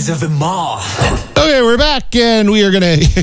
Stories of the Mall. Okay, we're back, and we are going to...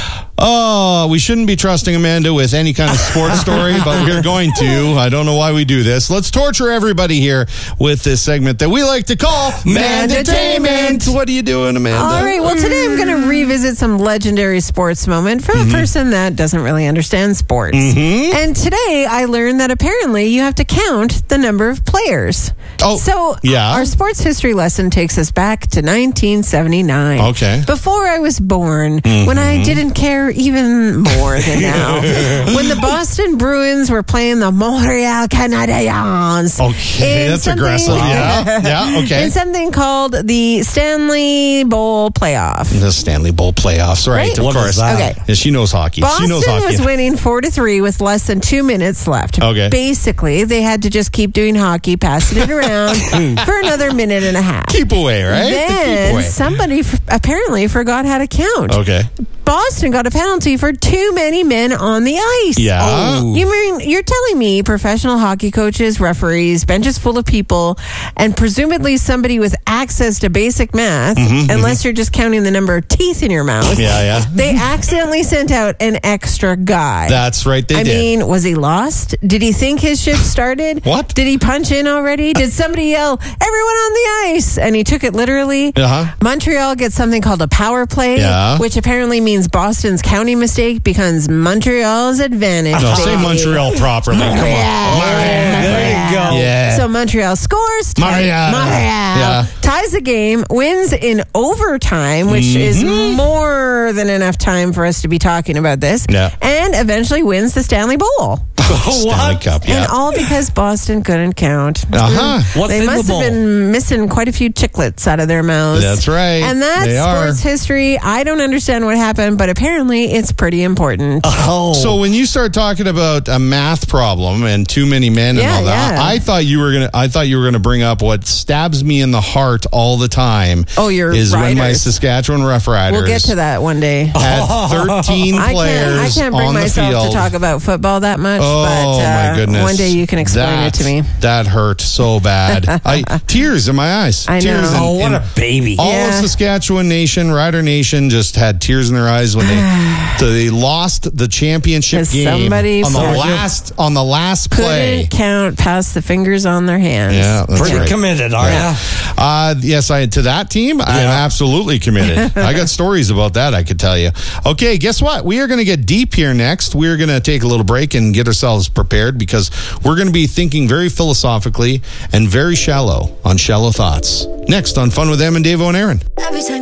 Oh, we shouldn't be trusting Amanda with any kind of sports story, but we're going to. I don't know why we do this. Let's torture everybody here with this segment that we like to call Mandatainment. What are you doing, Amanda? All right, well, today I'm going to revisit some legendary sports moment from a person that doesn't really understand sports. And today I learned that apparently you have to count the number of players. Oh, so yeah. Our sports history lesson takes us back to 1979. Okay. Before I was born, when I didn't care even more than now. When the Boston Bruins were playing the Montreal Canadiens. Okay, that's aggressive. Yeah, okay. In something called the Stanley Bowl Playoff. The Stanley Bowl Playoffs, right? Of course. Okay. Yeah, she knows hockey. Boston she knows hockey. was winning 4-3 with less than 2 minutes left. Okay. Basically, they had to just keep doing hockey, passing it around for another minute and a half. Keep away, right? Then Keep away. somebody apparently forgot how to count. Okay. Boston got a penalty for too many men on the ice. Yeah. Oh. You're telling me professional hockey coaches, referees, benches full of people, and presumably somebody with access to basic math, unless you're just counting the number of teeth in your mouth. Yeah. They accidentally sent out an extra guy. That's right, they did. I mean, was he lost? Did he think his shift started? What? Did he punch in already? Did somebody yell, "Everyone on the ice"? And he took it literally. Montreal gets something called a power play, which apparently means Boston's counting mistake becomes Montreal's advantage. No, say Montreal properly. Come on. There you go. Yeah. So Montreal scores. Montreal. Ties the game, wins in overtime, which is more than enough time for us to be talking about this. Yeah. And eventually wins the Stanley Bowl. Stanley Cup, And all because Boston couldn't count. What's They in must the have bowl? been missing quite a few chiclets out of their mouths. That's right. And that's They are. sports history. I don't understand what happened, but apparently it's pretty important. So when you start talking about a math problem and too many men and all that, I thought you were gonna bring up what stabs me in the heart all the time. Oh, your is when my Riders. Saskatchewan Rough Riders We'll get to that one day. had 13 I players can't bring on the myself field. to talk about football that much, Oh, but my goodness. one day you can explain it to me. That hurt so bad. Tears in my eyes. I know. Tears in, Oh, what in a baby. all Yeah. of Saskatchewan Nation, Rider Nation just had tears in their eyes when they lost the championship 'Cause game somebody on the last play. Couldn't count past the fingers on their hands. Yeah, that's Pretty right. committed, are you? Yes, to that team, I'm absolutely committed. I got stories about that I could tell you. Okay, guess what? We are going to get deep here next. We're going to take a little break and get ourselves prepared because we're going to be thinking very philosophically and very shallow on Shallow Thoughts. Next on Fun with Em and Davo and Aaron. Every time